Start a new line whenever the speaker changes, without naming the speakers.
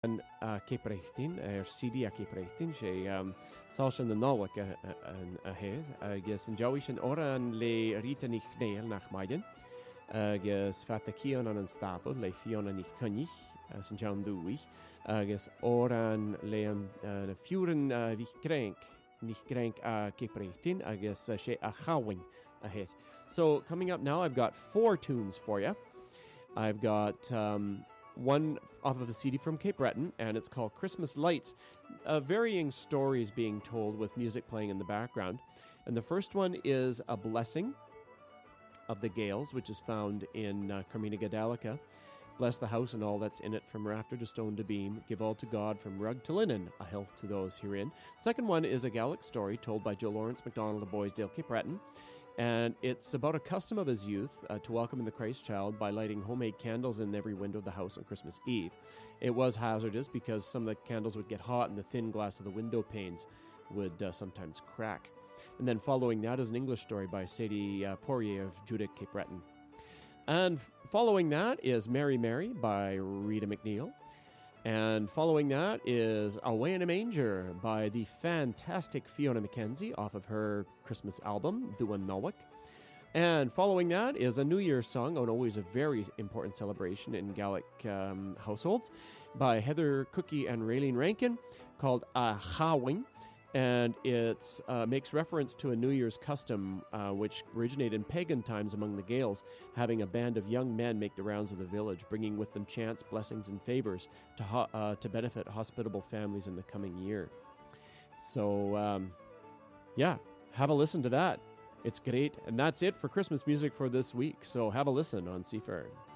an Capreachtain CD a Capreachtain sé sáil na náhaach a héad agus an deabhaigh sin óran le rita ní chnéal nach maidin agus feta cían an stapel le fionna ní cynich san John dúich agus óran le an fiúran ní grank a Capreachtain agus sé a chawain a héad. So coming up now, I've got 4 tunes for you. I've got one off of a CD from Cape Breton, and it's called Christmas Lights. Varying stories being told with music playing in the background. And the first one is A Blessing of the Gales, which is found in Carmina Gadalica. Bless the house and all that's in it, from rafter to stone to beam. Give all to God, from rug to linen, a health to those herein. Second one is a Gaelic story told by Joe Lawrence MacDonald of Boysdale, Cape Breton. And it's about a custom of his youth to welcome in the Christ child by lighting homemade candles in every window of the house on Christmas Eve. It was hazardous because some of the candles would get hot and the thin glass of the window panes would sometimes crack. And then following that is an English story by Sadie Poirier of Judah, Cape Breton. And following that is Mary Mary by Rita McNeil. And following that is Away in a Manger by the fantastic Fiona McKenzie off of her Christmas album, Duan Nawak. And following that is a New Year's song, always a very important celebration in Gaelic households, by Heather Cookie and Raylene Rankin, called A Chawing. And it makes reference to a New Year's custom which originated in pagan times among the Gaels, having a band of young men make the rounds of the village, bringing with them chants, blessings, and favors to benefit hospitable families in the coming year. So, have a listen to that. It's great. And that's it for Christmas music for this week. So have a listen on Seafair.